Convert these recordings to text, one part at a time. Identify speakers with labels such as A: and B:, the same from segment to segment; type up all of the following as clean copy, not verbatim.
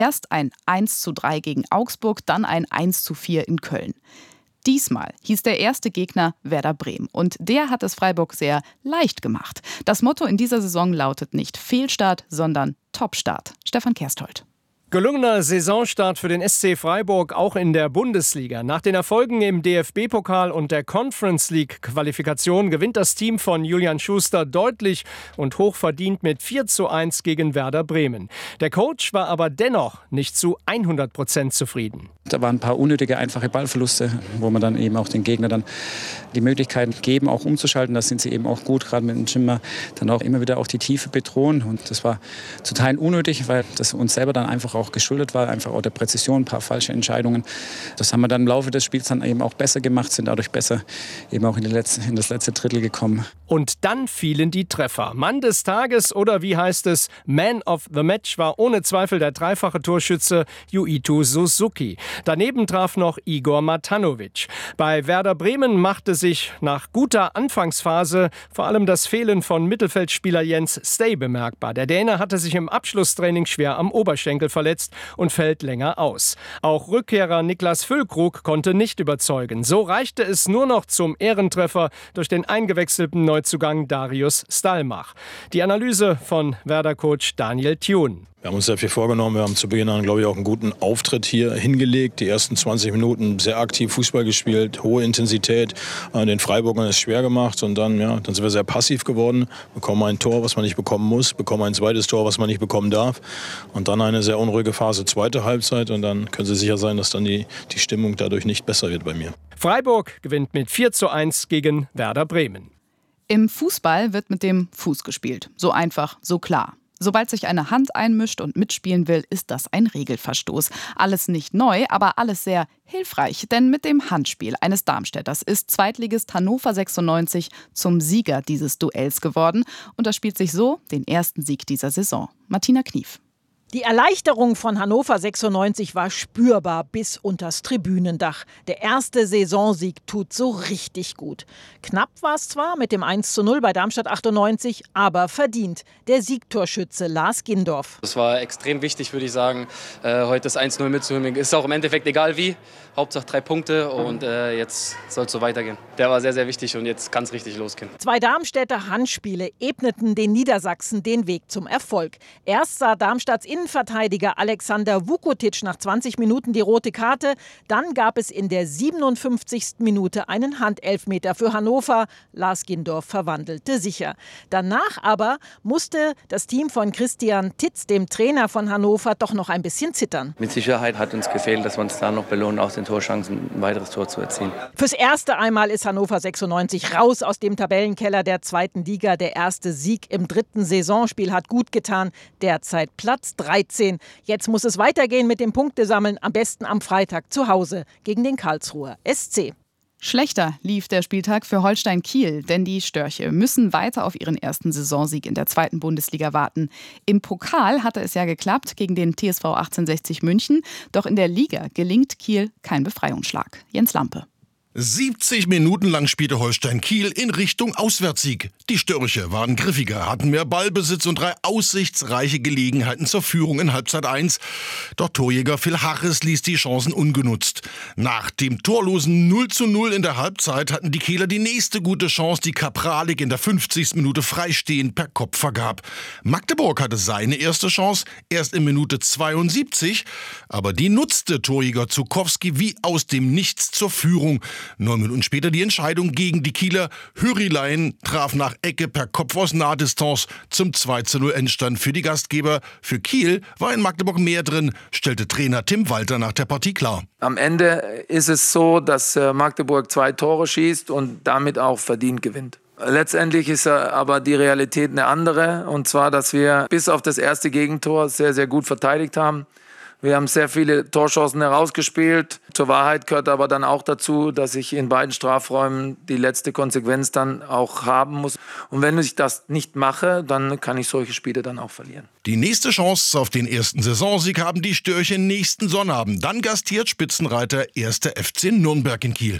A: Erst ein 1:3 gegen Augsburg, dann ein 1:4 in Köln. Diesmal hieß der erste Gegner Werder Bremen und der hat es Freiburg sehr leicht gemacht. Das Motto in dieser Saison lautet nicht Fehlstart, sondern Topstart. Stefan Kersthold.
B: Gelungener Saisonstart für den SC Freiburg auch in der Bundesliga. Nach den Erfolgen im DFB-Pokal und der Conference League-Qualifikation gewinnt das Team von Julian Schuster deutlich und hochverdient mit 4:1 gegen Werder Bremen. Der Coach war aber dennoch nicht zu 100% zufrieden.
C: Da waren ein paar unnötige, einfache Ballverluste, wo man dann eben auch den Gegner dann die Möglichkeit geben, auch umzuschalten. Da sind sie eben auch gut, gerade mit dem Schimmer, dann auch immer wieder auch die Tiefe bedrohen. Und das war zu Teilen unnötig, weil das uns selber dann einfach auch geschuldet war, einfach auch der Präzision, ein paar falsche Entscheidungen. Das haben wir dann im Laufe des Spiels dann eben auch besser gemacht, sind dadurch besser eben auch in das letzte Drittel gekommen.
B: Und dann fielen die Treffer. Mann des Tages oder wie heißt es, Man of the Match war ohne Zweifel der dreifache Torschütze Yuito Suzuki. Daneben traf noch Igor Matanovic. Bei Werder Bremen machte sich nach guter Anfangsphase vor allem das Fehlen von Mittelfeldspieler Jens Stay bemerkbar. Der Däne hatte sich im Abschlusstraining schwer am Oberschenkel verletzt und fällt länger aus. Auch Rückkehrer Niklas Füllkrug konnte nicht überzeugen. So reichte es nur noch zum Ehrentreffer durch den eingewechselten Neuzugang Darius Stalmach. Die Analyse von Werder-Coach Daniel Thune.
D: Wir haben uns sehr viel vorgenommen. Wir haben zu Beginn an, glaube ich, auch einen guten Auftritt hier hingelegt. Die ersten 20 Minuten sehr aktiv Fußball gespielt, hohe Intensität, den Freiburgern es schwer gemacht. Und dann sind wir sehr passiv geworden, bekommen ein Tor, was man nicht bekommen muss, bekommen ein zweites Tor, was man nicht bekommen darf. Und dann eine sehr unruhige Phase, zweite Halbzeit. Und dann können Sie sicher sein, dass dann die Stimmung dadurch nicht besser wird bei mir.
B: Freiburg gewinnt mit 4:1 gegen Werder Bremen.
A: Im Fußball wird mit dem Fuß gespielt. So einfach, so klar. Sobald sich eine Hand einmischt und mitspielen will, ist das ein Regelverstoß. Alles nicht neu, aber alles sehr hilfreich. Denn mit dem Handspiel eines Darmstädters ist Zweitligist Hannover 96 zum Sieger dieses Duells geworden. Und das spielt sich so den ersten Sieg dieser Saison. Martina Knief.
E: Die Erleichterung von Hannover 96 war spürbar bis unters Tribünendach. Der erste Saisonsieg tut so richtig gut. Knapp war es zwar mit dem 1:0 bei Darmstadt 98, aber verdient. Der Siegtorschütze Lars Gindorf.
F: Es war extrem wichtig, würde ich sagen, heute das 1:0 mitzunehmen. Ist auch im Endeffekt egal wie. Hauptsache 3 Punkte und jetzt soll es so weitergehen. Der war sehr, sehr wichtig und jetzt kann es richtig losgehen.
E: 2 Darmstädter Handspiele ebneten den Niedersachsen den Weg zum Erfolg. Erst sah Darmstadts Innenverteidiger Alexander Vukotic nach 20 Minuten die rote Karte. Dann gab es in der 57. Minute einen Handelfmeter für Hannover. Lars Gindorf verwandelte sicher. Danach aber musste das Team von Christian Titz, dem Trainer von Hannover, doch noch ein bisschen zittern.
G: Mit Sicherheit hat uns gefehlt, dass wir uns da noch belohnen, aus den Torchancen ein weiteres Tor zu erzielen.
E: Fürs erste Einmal ist Hannover 96 raus aus dem Tabellenkeller der zweiten Liga. Der erste Sieg im 3. Saisonspiel hat gut getan. Derzeit Platz 13. Jetzt muss es weitergehen mit dem Punktesammeln, am besten am Freitag zu Hause gegen den Karlsruher SC.
A: Schlechter lief der Spieltag für Holstein Kiel, denn die Störche müssen weiter auf ihren ersten Saisonsieg in der 2. Bundesliga warten. Im Pokal hatte es ja geklappt gegen den TSV 1860 München, doch in der Liga gelingt Kiel kein Befreiungsschlag. Jens Lampe.
H: 70 Minuten lang spielte Holstein Kiel in Richtung Auswärtssieg. Die Störche waren griffiger, hatten mehr Ballbesitz und 3 aussichtsreiche Gelegenheiten zur Führung in Halbzeit 1. Doch Torjäger Phil Harris ließ die Chancen ungenutzt. Nach dem torlosen 0:0 in der Halbzeit hatten die Kieler die nächste gute Chance, die Kapralik in der 50. Minute freistehend per Kopf vergab. Magdeburg hatte seine erste Chance erst in Minute 72, aber die nutzte Torjäger Zukowski wie aus dem Nichts zur Führung. 9 Minuten später die Entscheidung gegen die Kieler. Hürilein traf nach Ecke per Kopf aus Nahdistanz zum 2:0 Endstand für die Gastgeber. Für Kiel war in Magdeburg mehr drin, stellte Trainer Tim Walter nach der Partie klar.
I: Am Ende ist es so, dass Magdeburg 2 Tore schießt und damit auch verdient gewinnt. Letztendlich ist aber die Realität eine andere. Und zwar, dass wir bis auf das erste Gegentor sehr, sehr gut verteidigt haben. Wir haben sehr viele Torchancen herausgespielt. Zur Wahrheit gehört aber dann auch dazu, dass ich in beiden Strafräumen die letzte Konsequenz dann auch haben muss. Und wenn ich das nicht mache, dann kann ich solche Spiele dann auch verlieren.
H: Die nächste Chance auf den ersten Saisonsieg haben die Störche nächsten Sonnabend. Dann gastiert Spitzenreiter 1. FC Nürnberg in Kiel.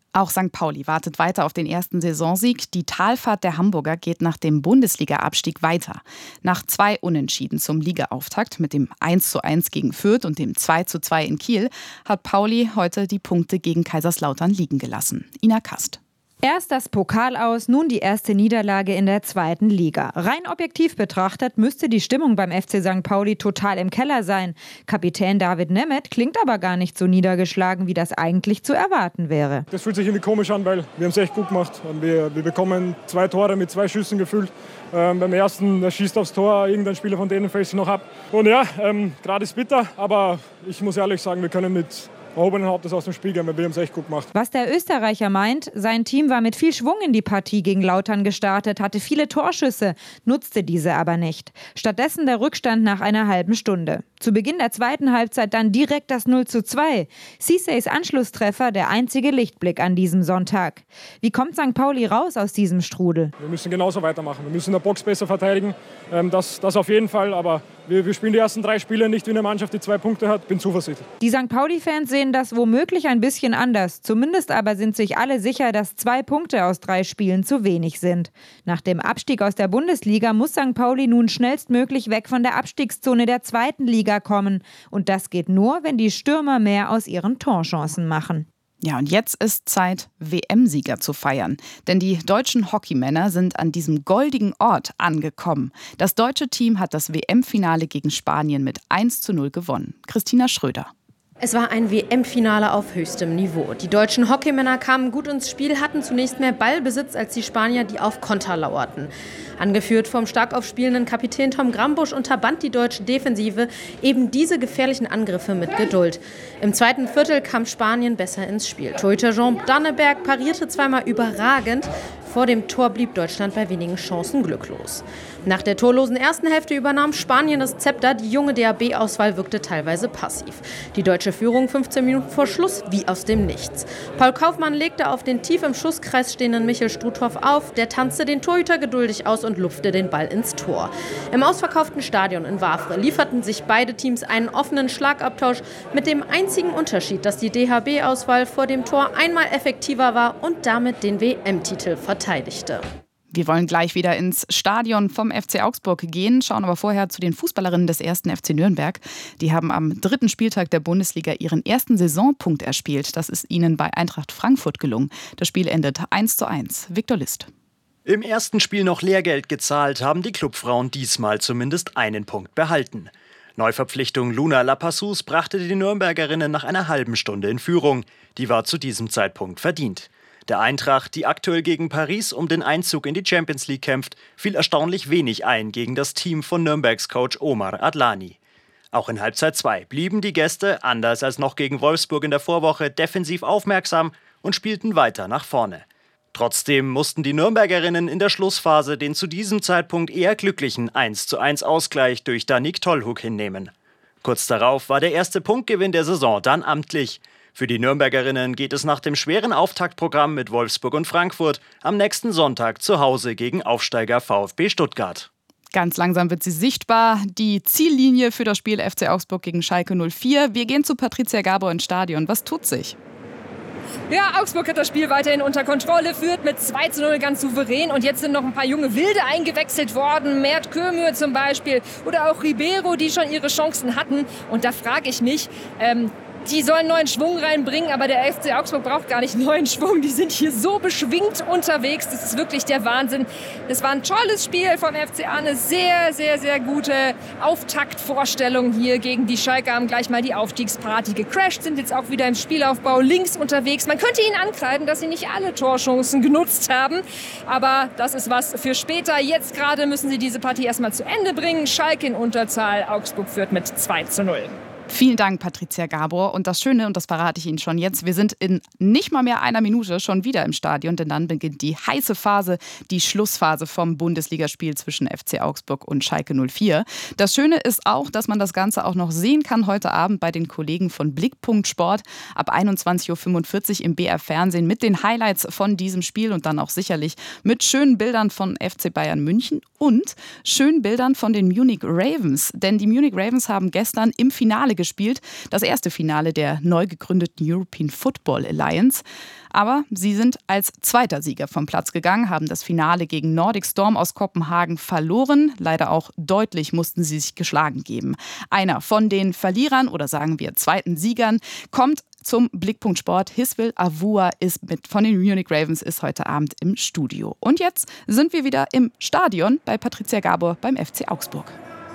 A: Auch St. Pauli wartet weiter auf den ersten Saisonsieg. Die Talfahrt der Hamburger geht nach dem Bundesliga-Abstieg weiter. Nach 2 Unentschieden zum Ligaauftakt mit dem 1:1 gegen Fürth und dem 2:2 in Kiel hat Pauli heute die Punkte gegen Kaiserslautern liegen gelassen. Ina Kast.
J: Erst das Pokal aus, nun die erste Niederlage in der 2. Liga. Rein objektiv betrachtet müsste die Stimmung beim FC St. Pauli total im Keller sein. Kapitän David Nemeth klingt aber gar nicht so niedergeschlagen, wie das eigentlich zu erwarten wäre.
K: Das fühlt sich irgendwie komisch an, weil wir haben es echt gut gemacht. Wir bekommen 2 Tore mit 2 Schüssen gefühlt. Beim ersten, der schießt aufs Tor, irgendein Spieler von denen fällt sich noch ab. Und ja, gerade ist bitter, aber ich muss ehrlich sagen, wir können mit erhobenen Hauptes aus dem Spiel gehen, wir haben es echt gut gemacht.
J: Was der Österreicher meint, sein Team war mit viel Schwung in die Partie gegen Lautern gestartet, hatte viele Torschüsse, nutzte diese aber nicht. Stattdessen der Rückstand nach einer halben Stunde. Zu Beginn der 2. Halbzeit dann direkt das 0:2. Ceesay's Anschlusstreffer der einzige Lichtblick an diesem Sonntag. Wie kommt St. Pauli raus aus diesem Strudel?
K: Wir müssen genauso weitermachen. Wir müssen in der Box besser verteidigen. Das auf jeden Fall. Aber wir spielen die ersten 3 Spiele nicht wie eine Mannschaft, die 2 Punkte hat. Bin zuversichtlich.
J: Die St. Pauli-Fans sehen das womöglich ein bisschen anders. Zumindest aber sind sich alle sicher, dass 2 Punkte aus 3 Spielen zu wenig sind. Nach dem Abstieg aus der Bundesliga muss St. Pauli nun schnellstmöglich weg von der Abstiegszone der 2. Liga kommen. Und das geht nur, wenn die Stürmer mehr aus ihren Torchancen machen.
A: Ja, und jetzt ist Zeit, WM-Sieger zu feiern. Denn die deutschen Hockeymänner sind an diesem goldigen Ort angekommen. Das deutsche Team hat das WM-Finale gegen Spanien mit 1:0 gewonnen. Christina Schröder.
L: Es war ein WM-Finale auf höchstem Niveau. Die deutschen Hockeymänner kamen gut ins Spiel, hatten zunächst mehr Ballbesitz als die Spanier, die auf Konter lauerten. Angeführt vom stark aufspielenden Kapitän Tom Grambusch unterband die deutsche Defensive eben diese gefährlichen Angriffe mit Geduld. Im 2. Viertel kam Spanien besser ins Spiel. Torhüter Jean Danneberg parierte zweimal überragend. Vor dem Tor blieb Deutschland bei wenigen Chancen glücklos. Nach der torlosen ersten Hälfte übernahm Spanien das Zepter. Die junge DHB-Auswahl wirkte teilweise passiv. Die deutsche Führung 15 Minuten vor Schluss wie aus dem Nichts. Paul Kaufmann legte auf den tief im Schusskreis stehenden Michel Struthoff auf. Der tanzte den Torhüter geduldig aus und lupfte den Ball ins Tor. Im ausverkauften Stadion in Wavre lieferten sich beide Teams einen offenen Schlagabtausch mit dem einzigen Unterschied, dass die DHB-Auswahl vor dem Tor einmal effektiver war und damit den WM-Titel verteidigte.
A: Wir wollen gleich wieder ins Stadion vom FC Augsburg gehen, schauen aber vorher zu den Fußballerinnen des 1. FC Nürnberg. Die haben am 3. Spieltag der Bundesliga ihren ersten Saisonpunkt erspielt. Das ist ihnen bei Eintracht Frankfurt gelungen. Das Spiel endet 1:1. Viktor List.
M: Im ersten Spiel noch Lehrgeld gezahlt, haben die Clubfrauen diesmal zumindest einen Punkt behalten. Neuverpflichtung Luna Lapassus brachte die Nürnbergerinnen nach einer halben Stunde in Führung. Die war zu diesem Zeitpunkt verdient. Der Eintracht, die aktuell gegen Paris um den Einzug in die Champions League kämpft, fiel erstaunlich wenig ein gegen das Team von Nürnbergs Coach Omar Adlani. Auch in Halbzeit 2 blieben die Gäste, anders als noch gegen Wolfsburg in der Vorwoche, defensiv aufmerksam und spielten weiter nach vorne. Trotzdem mussten die Nürnbergerinnen in der Schlussphase den zu diesem Zeitpunkt eher glücklichen 1:1 Ausgleich durch Danique Tollhug hinnehmen. Kurz darauf war der erste Punktgewinn der Saison dann amtlich. Für die Nürnbergerinnen geht es nach dem schweren Auftaktprogramm mit Wolfsburg und Frankfurt am nächsten Sonntag zu Hause gegen Aufsteiger VfB Stuttgart.
A: Ganz langsam wird sie sichtbar, die Ziellinie für das Spiel FC Augsburg gegen Schalke 04. Wir gehen zu Patricia Gabor ins Stadion. Was tut sich?
N: Ja, Augsburg hat das Spiel weiterhin unter Kontrolle, führt mit 2:0 ganz souverän. Und jetzt sind noch ein paar junge Wilde eingewechselt worden. Mert Kömür zum Beispiel oder auch Ribeiro, die schon ihre Chancen hatten. Und da frage ich mich, die sollen neuen Schwung reinbringen, aber der FC Augsburg braucht gar nicht neuen Schwung. Die sind hier so beschwingt unterwegs. Das ist wirklich der Wahnsinn. Das war ein tolles Spiel vom FCA. Eine sehr, sehr, sehr gute Auftaktvorstellung hier gegen die Schalke. Haben gleich mal die Aufstiegsparty gecrasht, sind jetzt auch wieder im Spielaufbau links unterwegs. Man könnte ihnen ankreiden, dass sie nicht alle Torchancen genutzt haben. Aber das ist was für später. Jetzt gerade müssen sie diese Partie erstmal zu Ende bringen. Schalke in Unterzahl. Augsburg führt mit 2:0.
A: Vielen Dank, Patricia Gabor. Und das Schöne, und das verrate ich Ihnen schon jetzt, wir sind in nicht mal mehr einer Minute schon wieder im Stadion, denn dann beginnt die heiße Phase, die Schlussphase vom Bundesligaspiel zwischen FC Augsburg und Schalke 04. Das Schöne ist auch, dass man das Ganze auch noch sehen kann heute Abend bei den Kollegen von Blickpunkt Sport ab 21:45 Uhr im BR Fernsehen mit den Highlights von diesem Spiel und dann auch sicherlich mit schönen Bildern von FC Bayern München und schönen Bildern von den Munich Ravens. Denn die Munich Ravens haben gestern im Finale gespielt. Das erste Finale der neu gegründeten European Football Alliance. Aber sie sind als zweiter Sieger vom Platz gegangen, haben das Finale gegen Nordic Storm aus Kopenhagen verloren. Leider auch deutlich mussten sie sich geschlagen geben. Einer von den Verlierern oder sagen wir zweiten Siegern kommt zum Blickpunkt Sport. Hiswil Avua von den Munich Ravens ist heute Abend im Studio. Und jetzt sind wir wieder im Stadion bei Patricia Gabor beim FC Augsburg.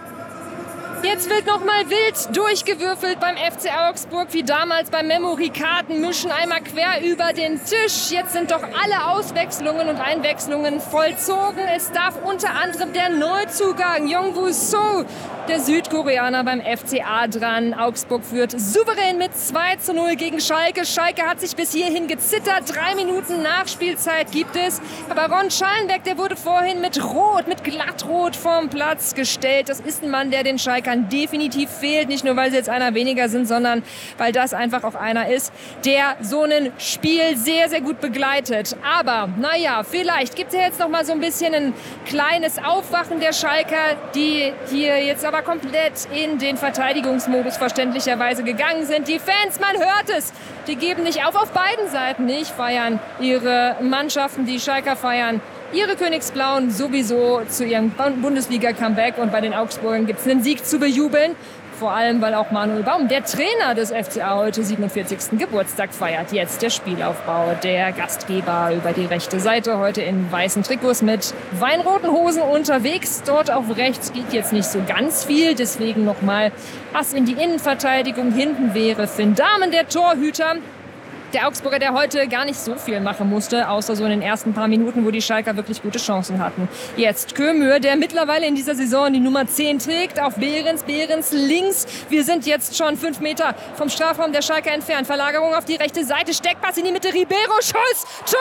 N: Jetzt wird nochmal wild durchgewürfelt beim FC Augsburg, wie damals beim Memory-Karten, mischen einmal quer über den Tisch. Jetzt sind doch alle Auswechslungen und Einwechslungen vollzogen. Es darf unter anderem der Neuzugang Youngwoo So, der Südkoreaner, beim FCA dran. Augsburg führt souverän mit 2:0 gegen Schalke. Schalke hat sich bis hierhin gezittert. 3 Minuten Nachspielzeit gibt es. Aber Ron Schallenberg, der wurde vorhin mit Glattrot vom Platz gestellt. Das ist ein Mann, der den Schalkern definitiv fehlt. Nicht nur, weil sie jetzt einer weniger sind, sondern weil das einfach auch einer ist, der so ein Spiel sehr, sehr gut begleitet. Aber, naja, vielleicht gibt es ja jetzt noch mal so ein bisschen ein kleines Aufwachen der Schalker, die hier jetzt aber komplett in den Verteidigungsmodus verständlicherweise gegangen sind. Die Fans, man hört es, die geben nicht auf beiden Seiten nicht, feiern ihre Mannschaften, die Schalker feiern ihre Königsblauen sowieso zu ihrem Bundesliga-Comeback. Und bei den Augsburgern gibt es einen Sieg zu bejubeln. Vor allem, weil auch Manuel Baum, der Trainer des FCA, heute 47. Geburtstag feiert. Jetzt der Spielaufbau der Gastgeber über die rechte Seite. Heute in weißen Trikots mit weinroten Hosen unterwegs. Dort auf rechts geht jetzt nicht so ganz viel. Deswegen nochmal Pass in die Innenverteidigung. Hinten wäre Finn Dahmen, der Torhüter. Der Augsburger, der heute gar nicht so viel machen musste, außer so in den ersten paar Minuten, wo die Schalker wirklich gute Chancen hatten. Jetzt Kömür, der mittlerweile in dieser Saison die Nummer 10 trägt, auf Behrens. Behrens links. Wir sind jetzt schon 5 Meter vom Strafraum der Schalker entfernt. Verlagerung auf die rechte Seite, Steckpass in die Mitte, Ribeiro, Schuss, Tor!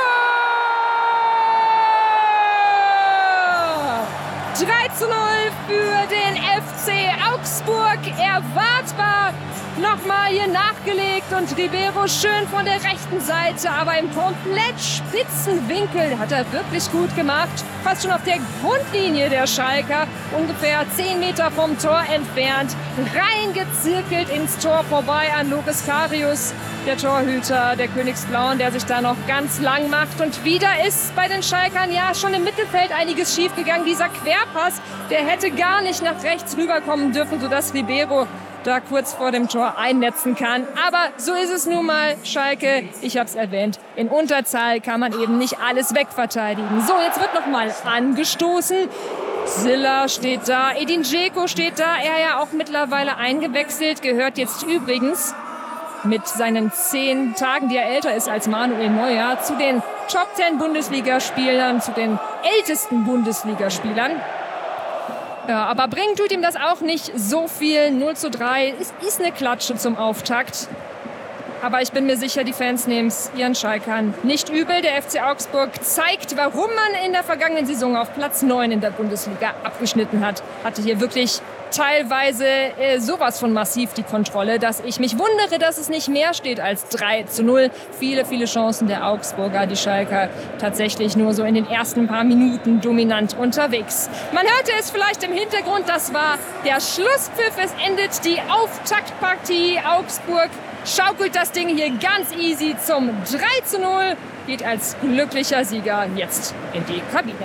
N: 3:0 für den FC Augsburg. Erwartbar nochmal hier nachgelegt und Ribeiro schön von der rechten Seite, aber im komplett spitzen Winkel hat er wirklich gut gemacht. Fast schon auf der Grundlinie der Schalker, ungefähr 10 Meter vom Tor entfernt, reingezirkelt ins Tor vorbei an Loris Karius, der Torhüter der Königsblauen, der sich da noch ganz lang macht. Und wieder ist bei den Schalkern ja schon im Mittelfeld einiges schiefgegangen. Dieser Querpass, der hätte gar nicht nach rechts rüberkommen dürfen, sodass Ribeiro da kurz vor dem Tor einnetzen kann. Aber so ist es nun mal. Schalke, ich habe es erwähnt, in Unterzahl kann man eben nicht alles wegverteidigen. So, jetzt wird noch mal angestoßen. Silla steht da, Edin Dzeko steht da, er ja auch mittlerweile eingewechselt, gehört jetzt übrigens mit seinen 10 Tagen, die er älter ist als Manuel Neuer, zu den Top 10 Bundesligaspielern, zu den ältesten Bundesligaspielern. Ja, aber bringen tut ihm das auch nicht so viel. 0:3. Es ist eine Klatsche zum Auftakt. Aber ich bin mir sicher, die Fans nehmen es ihren Schalkern nicht übel. Der FC Augsburg zeigt, warum man in der vergangenen Saison auf Platz 9 in der Bundesliga abgeschnitten hat. Hatte hier wirklich teilweise sowas von massiv die Kontrolle, dass ich mich wundere, dass es nicht mehr steht als 3:0. Viele, viele Chancen der Augsburger, die Schalker tatsächlich nur so in den ersten paar Minuten dominant unterwegs. Man hörte es vielleicht im Hintergrund, das war der Schlusspfiff. Es endet die Auftaktpartie. Augsburg schaukelt das Ding hier ganz easy zum 3:0, geht als glücklicher Sieger jetzt in die Kabine.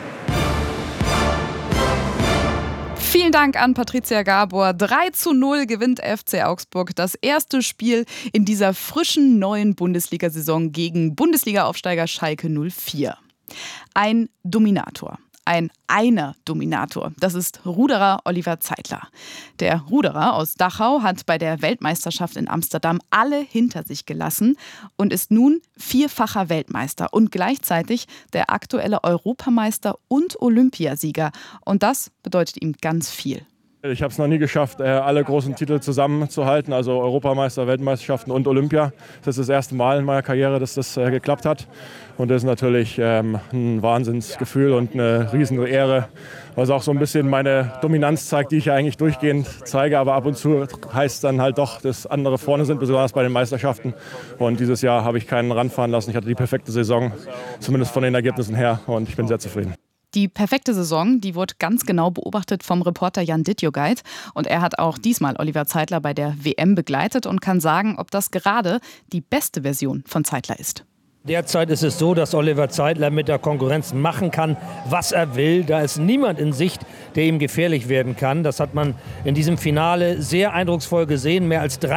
A: Vielen Dank an Patricia Gabor. 3:0 gewinnt FC Augsburg das erste Spiel in dieser frischen neuen Bundesliga-Saison gegen Bundesliga-Aufsteiger Schalke 04. Ein Dominator. Einer Dominator. Das ist Ruderer Oliver Zeitler. Der Ruderer aus Dachau hat bei der Weltmeisterschaft in Amsterdam alle hinter sich gelassen und ist nun 4-facher Weltmeister und gleichzeitig der aktuelle Europameister und Olympiasieger. Und das bedeutet ihm ganz viel.
O: Ich habe es noch nie geschafft, alle großen Titel zusammenzuhalten, also Europameister, Weltmeisterschaften und Olympia. Das ist das erste Mal in meiner Karriere, dass das geklappt hat. Und das ist natürlich ein Wahnsinnsgefühl und eine riesige Ehre, was auch so ein bisschen meine Dominanz zeigt, die ich ja eigentlich durchgehend zeige. Aber ab und zu heißt es dann halt doch, dass andere vorne sind, besonders bei den Meisterschaften. Und dieses Jahr habe ich keinen ranfahren lassen. Ich hatte die perfekte Saison, zumindest von den Ergebnissen her. Und ich bin sehr zufrieden.
A: Die perfekte Saison, die wurde ganz genau beobachtet vom Reporter Jan Dittjogeit. Und er hat auch diesmal Oliver Zeitler bei der WM begleitet und kann sagen, ob das gerade die beste Version von Zeitler ist.
P: Derzeit ist es so, dass Oliver Zeitler mit der Konkurrenz machen kann, was er will. Da ist niemand in Sicht, der ihm gefährlich werden kann. Das hat man in diesem Finale sehr eindrucksvoll gesehen. Mehr als